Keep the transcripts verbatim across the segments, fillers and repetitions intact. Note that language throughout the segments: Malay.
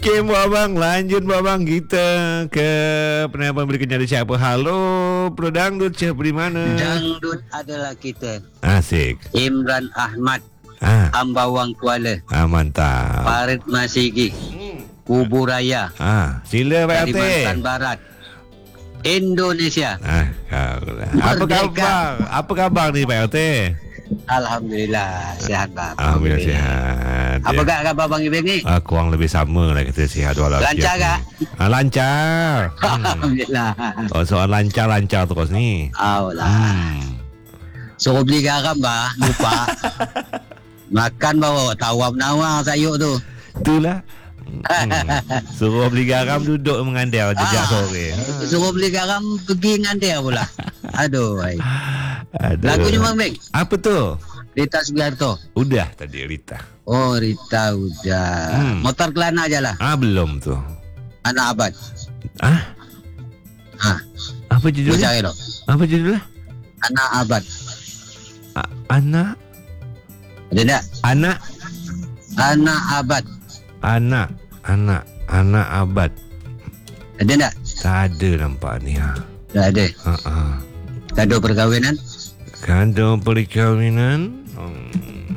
Okey, Mbak Abang. Lanjut, Mbak Abang. Kita ke penelpon berikutnya. Ada siapa? Halo, Pro Dangdut. Siapa di mana? Dangdut adalah kita. Asik. Imran Ahmad. Ah. Ambawang Kuala. Ah, mantap. Farid Masigi. Kubu Raya. Ah, sila Pak R T. Kalimantan Barat. Indonesia. Ah, apa khabar? Apa khabar ni Pak R T? Alhamdulillah sihat bang. Alhamdulillah sihat. Apa ya. Khabar Bang Ibeng ni? Ah, kurang lebih sama lah kita sihat walafiat. Lancar tak? Ah, lancar. Hmm. Alhamdulillah. Oh, soal lancar-lancar terus ni. Alah. Hmm. Suruh beli garam bah, lupa. Makan bawa tawam nawar sayur tu. Itulah. Hmm. Suruh beli garam duduk mengandai jejak ah, sore. Suruh beli garam pergi ngandai pula. Aduh. Aduh. Lagunya Bang Beng. Apa tu? Rita Sugiharto. Udah tadi Rita. Oh Rita udah. Hmm. Motor Kelana aja lah. Ah belum tu. Anak Abad. Ah? Ah. Apa judulnya? Cari lo. Apa judulnya? Anak Abad. A- anak. Ada tak? Anak. Anak Abad. Anak. Anak. Anak Abad. Ada tak? Tak ada nampak ni ha. Tak ada. Ha ah. Kado perkahwinan? Kado perkahwinan? Hmm.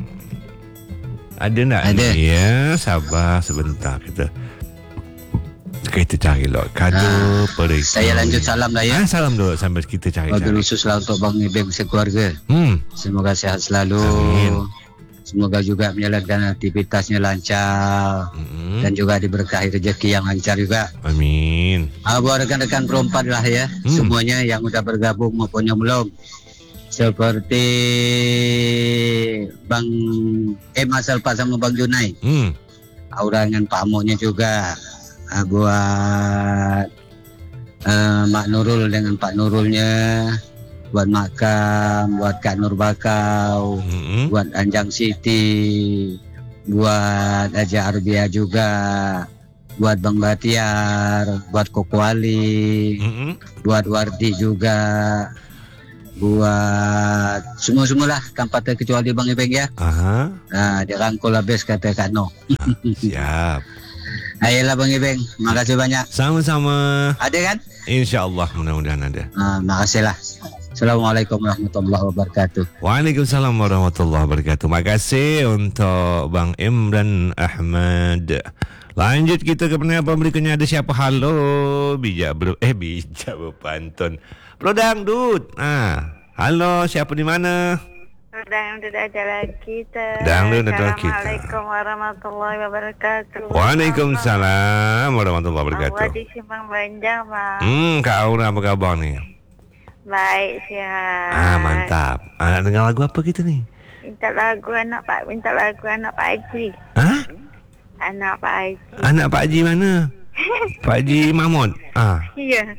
Ada tak? Ada. Ya, sabar sebentar kita. Kita cari lot. Kado ah, perkahwinan. Saya lanjut salam lah ya. Ah, salam dulu sambil kita cari. Wabil khusus lah untuk Bang Ibeng sekeluarga. Hmm. Semoga sehat selalu. Amin. Semoga juga menjalankan aktivitasnya lancar. Hmm. Dan juga diberkahi rezeki yang lancar juga. Amin. Ah, buat rekan-rekan perempat lah ya. Hmm. Semuanya yang sudah bergabung maupun yang belum. Seperti Bang M Asal Pak sama Bang Junai. Hmm. Aura dengan Pak Amoknya juga. Ah, buat uh, Mak Nurul dengan Pak Nurulnya. Buat Mak Kam, buat Kak Nur Bakau, mm-hmm. buat Anjang Siti, buat Aja Arbia juga, buat Bang Batiar, buat Koko Ali, mm-hmm. buat Wardi juga, buat semua-semualah tanpa terkecuali Bang Ibeng ya. Aha. Nah, dirangkul habis kata Kak No. Ah, siap. Ayolah Bang Ibeng, makasih banyak. Sama-sama. Ada kan? InsyaAllah mudah-mudahan ada. Ah, makasih lah. Assalamualaikum warahmatullahi wabarakatuh. Waalaikumsalam warahmatullahi wabarakatuh. Makasih untuk Bang Imran Ahmad. Lanjut kita ke penelpon berikutnya. Ada siapa? Halo. Bijak ber eh bijak berpantun. Pro Dangdut. Ah, halo, siapa di mana? Dangdut adalah kita. Dangdut adalah kita. Assalamualaikum warahmatullahi wabarakatuh. Waalaikumsalam warahmatullahi wabarakatuh. Awak di Simpang Banjar, Bang. Hmm, Kak Aura apa kabar ni? Baik, sihat. Ah, mantap. Ah, nak dengar lagu apa kita ni? Minta lagu anak Pak, minta lagu anak Pak Haji. Hah? Anak Pak Haji. Anak Pak Haji mana? Pak Haji Mahmud. Ah. Ya.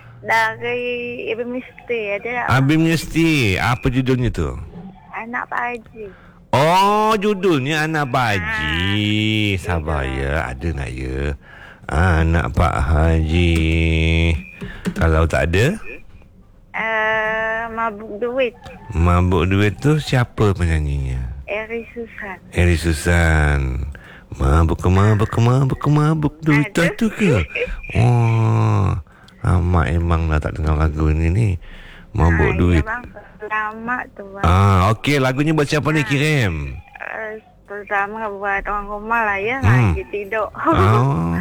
Dari Ibu Misti ada. Abi Misti. Apa judulnya tu? Anak Pak Haji. Oh, judulnya Anak Pak Haji. Sabar ya, ada nak ya. Anak Pak Haji. Kalau tak ada? Uh, mabuk duit. Mabuk duit tu siapa penyanyinya? Eri Susan. Eri Susan. Mabuk ke mabuk ke mabuk ke mabuk duit tu ke? Oh, Mak emang dah tak dengar lagu ini ni. Mabuk ah, duit. Ya bang, lama tu bang. Ah, okey, lagunya buat siapa ah. ni kirim? Uh, pertama buat orang rumah lah ya, hmm. lagi tidur. Oh,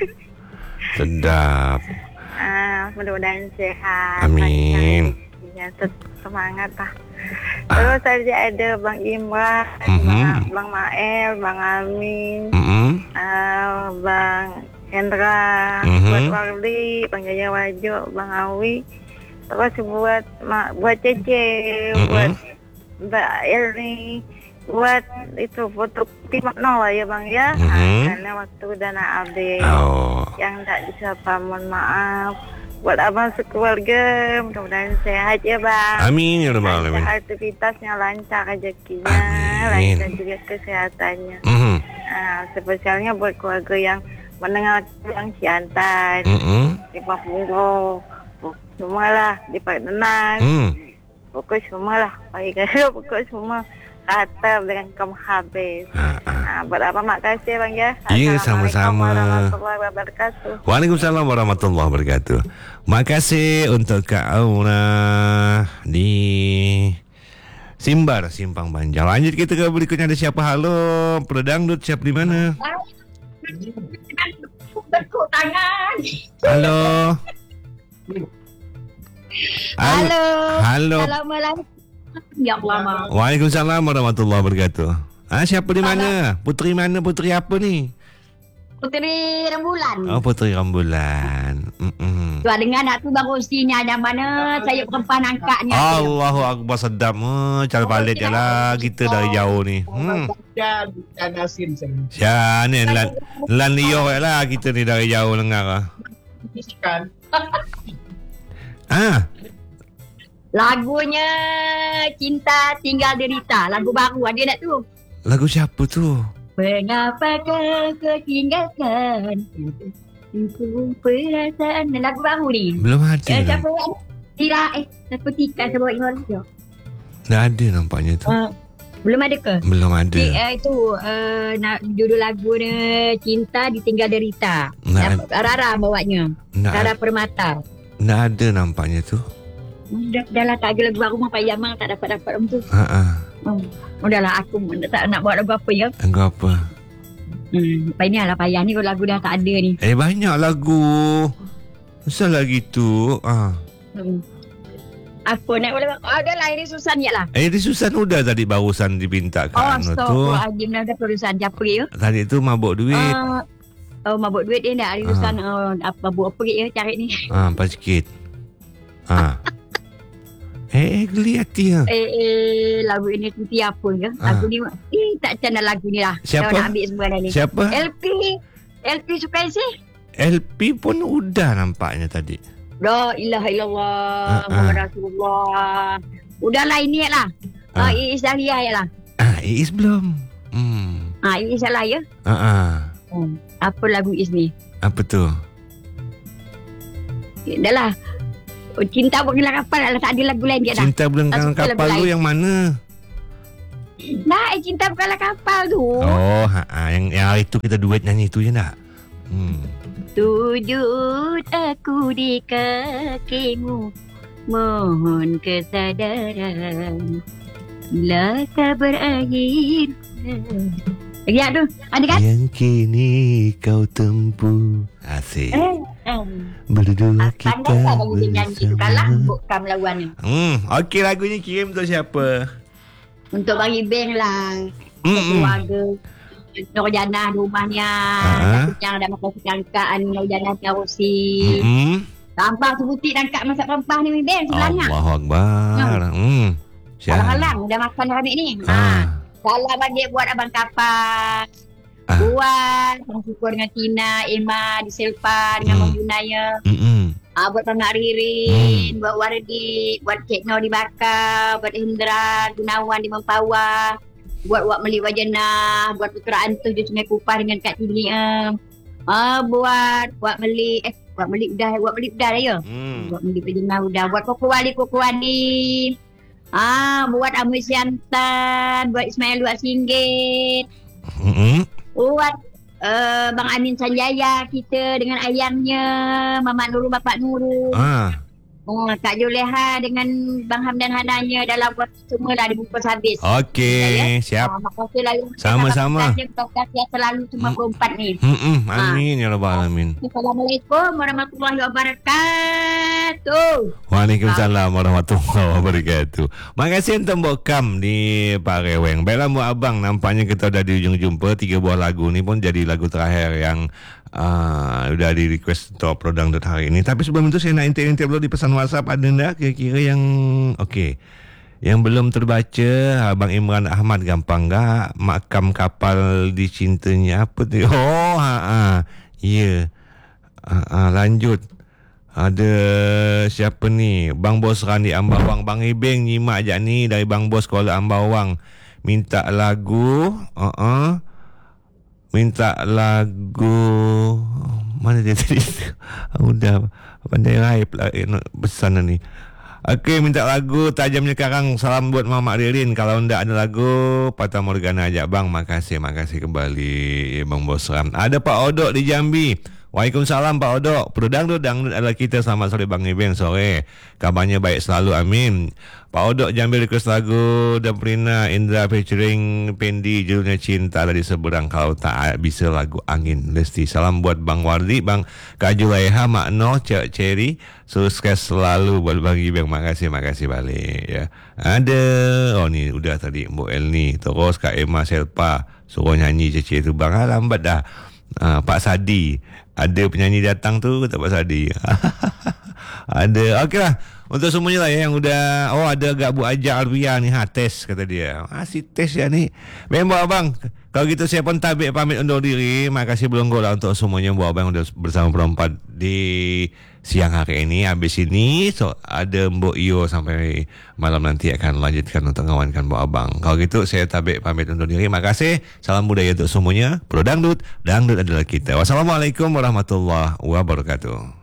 sedap. Ah, mudah-mudahan sehat. Amin. Ya, semangat lah. Terus tadi ada Bang Imran, mm-hmm. Bang Mael, Bang Amin, mm-hmm. uh, Bang Hendra, mm-hmm. buat Wardi, Bang Jaya Wajo, Bang Awi. Terus buat ma, buat Cece, mm-hmm. buat Mbak Elni, buat itu foto Timak No lah ya Bang ya. Mm-hmm. Nah, karena waktu udah nak habis. Oh. Yang tak bisa mohon maaf. Buat abang sekeluarga, mudah-mudahan sehat ya Bang. Amin ya rabbal alamin. Aktivitasnya lancar, rezekinya lancar juga kesehatannya. Mm-hmm. Nah, spesialnya buat keluarga yang mendengar yang Siantan, mm-hmm. di Papunggo, semua lah di Pak Denang, mm. pokok semua lah, baik pokok semua kata dengan kamu habis. Ah, ah, Ha, buat apa mak kasih bang ya. Ya, Assalamualaikum sama-sama. warahmatullahi wabarakatuh. Waalaikumsalam warahmatullahi wabarakatuh. Makasih untuk Kak Aura di Simbar, Simpang Banjar. Lanjut kita ke berikutnya, ada siapa? Halo, Pedangdut, siapa di mana? Berkuk tangan. Halo. Halo. Halo. Assalamualaikum. Ya Allah. Waalaikumsalam warahmatullahi wabarakatuh. Ah, siapa di mana? Putri mana? Putri apa ni? Puteri Rembulan. Oh, Putri Rembulan. Mm-mm. Tuan dengar nak tu bang Rostinya ada mana? Saya perempuan angkatnya. Allahu Akbar, sedap. Oh, cara palit je lah kita dari jauh ni. Hmm. Dan dan asin saya. Syah ni lan lan liok lah kita ni dari jauh dengar ah. Kan. Ah, Lagunya Cinta Tinggal Derita. Lagu baru ada tak tu? lagu siapa tu? Mengapakah kau tinggalkan itu perasaan. Lagu baru ni. Belum ada. Eh, lah. siapa yang Tira eh siapa Tika siapa Indonesia? Dah ada nampaknya tu. Uh, belum ada ke? Belum ada. Di, uh, itu uh, nak, judul lagu ni Cinta Ditinggal Derita. Nak- Rara bawanya. Rara Nak, Permata. nak ada nampaknya tu. Dah, dah lah tak ada lagu baru mah payah mang tak dapat dapat orang tu. Ha ah. Hmm. Udahlah aku tak nak buat lagu apa ya. Lagu apa? Hmm, payah lah payah ni kalau lagu dah tak ada ni. Eh, banyak lagu. Asal lah gitu? Ah. Hmm. Apa nak boleh oh, dah lah ini susah ni lah. Eh, di Susan udah tadi barusan dipinta Oh, kan tu. astagfirullahaladzim dah ada perusahaan siapa ya? Tadi tu mabuk duit. Uh, oh, mabuk duit dia nak ada urusan uh, apa buat apa ya cari ni. Ah, apa sikit. Ah. Eh, eh, geli hati lah. Eh, eh lagu ini nanti apa ya? Ah. Lagu ni eh tak macam dah lagu ni lah. Siapa? Dah nak ambil semua dah ni. Siapa? L P L P suka sih. L P pun udah nampaknya tadi. La ilaha illallah Ah, ah. Muhammad Rasulullah. Udahlah ini lah. Ah. Ah, Iis Dahlia ya lah. Ah, Iis belum. Hmm. Ah, Iis salah ya. Ah, ah. Hmm. Apa lagu Iis ni? Apa tu? Dah lah. Oh, Cinta Bulan Kapal lah. Tak ada lagu lain dia dah. Cinta Bulan Tak suka Kapal lagu tu lain. yang mana? Nah, eh, Cinta Bulan Kapal tu. Oh, ha, ha. Yang, yang hari tu kita duet nyanyi tu je tak? Hmm. Sujud aku di kakimu, mohon kesadaran. Bila tak berakhir. Lagi ada tu. Ada kan? Yang kini kau tempuh. Asik. Eh, eh. Berdua Ah, kita pandai tak lagu dia nyanyi tu kalah bersama. bukan lawan ni. Hmm, okey, lagunya kirim untuk siapa? Untuk bagi bank lah. Hmm. Keluarga. Nur Jannah rumahnya. Ah. Yang ada makan sekangkaan Nur Jannah Karosi. Hmm. Sampah sebutik dan kat masak rempah ni bank sebelahnya. Allahu Akbar. Hmm. Syah. Halang-halang dah makan dah ambil ni. Ha. Ah. Salam bagi buat abang kapal. Ah. Buat bersyukur dengan Tina, Emma, di Selpa dengan Hmm. Mak Junaya. Hmm. Ah, buat Pamak Ririn, buat Wardi, buat Cik Noh di Bakar, buat Indra, Gunawan di Mempawah, buat Wak Meli Wajenah, buat Putra Antus di Sungai Kupah dengan Kak Cili. Ah, ah, buat Wak Meli, eh, Wak Meli udah, Wak Meli udah dah ya? Hmm. Buat Meli Wajenah udah, buat Koko Wali, Koko Wali. Ah, buat Amir Siantan, buat Ismail Luak Singgit, Hmm. buat uh, Bang Amin Sanjaya kita dengan ayangnya, Mamat Nurul, Bapak Nurul. Ah. Oh, Kak Joleha dengan Bang Hamdan Hananya dalam buat semua lah dibungkus habis. Okey, siap. Ah, makasih lah. Sama-sama. Terima selalu semua Hmm. perempat ni. Hmm. Amin ya rabbal alamin. Assalamualaikum warahmatullahi wabarakatuh. Waalaikumsalam warahmatullahi wabarakatuh. Makasih untuk Mbok Kam di Pak Reweng. Baiklah Mbok Abang, nampaknya kita dah di ujung jumpa. Tiga buah lagu ni pun jadi lagu terakhir yang uh, dah di request untuk Produk Dut hari ini. Tapi sebelum itu saya nak intip-intip dulu di pesan WhatsApp. Ada tak kira-kira yang okey, yang belum terbaca? Abang Imran Ahmad, gampang tak? Makam kapal di cintanya apa tu? Oh, ha ah. Ya. Ha, ha, lanjut. Ada siapa ni? Bang Bos Rani Ambawang. Bang Ibeng nyimak ajak ni dari Bang Bos Kuala Ambawang. Minta lagu. Uh-uh. Minta lagu. Mana dia tadi? Udah pandai raip lah eh, pesan ni. Okey, minta lagu Tajamnya Karang. Salam buat Mamak Ririn. Kalau ndak ada lagu Fata Morgana aja bang. Makasih, makasih kembali Bang Bosram. Ada Pak Odok di Jambi. Waalaikumsalam Pak Odok. Pedang dangdut adalah kita. Selamat sore Bang Iben. Sore. Kabarnya baik selalu, amin. Pak Odok Jambi request lagu Dan Prina Indra featuring Pendi, judulnya Cinta Ada di Seberang. Kalau tak bisa lagu Angin Lesti. Salam buat Bang Wardi, Bang Kak Julaiha, Mak Noh, Cik Cherry. Sukses selalu buat Bang Ibeng. Makasih, makasih balik ya. Ada, oh ni udah tadi Mbok Elni. Terus Kak Emma Selpa suruh nyanyi Cik itu Bang. Ah, lambat dah. Ah, Pak Sadi, ada penyanyi datang tu tak Pak Sadi. Ada. Okeylah. Untuk semuanya lah ya yang udah, oh ada agak Bu Ajak Alvia ni, ha, tes kata dia. Ah, si tes ya ni. Memang abang. Kalau gitu saya pun tabik pamit undur diri. Makasih belum lah untuk semuanya buat abang udah bersama perempat di siang hari ini. Habis ini so ada Mbok Iyo sampai malam nanti akan lanjutkan untuk ngawankan buat abang. Kalau gitu saya tabik pamit undur diri. Makasih. Salam budaya untuk semuanya. Pro Dangdut, dangdut adalah kita. Wassalamualaikum warahmatullahi wabarakatuh.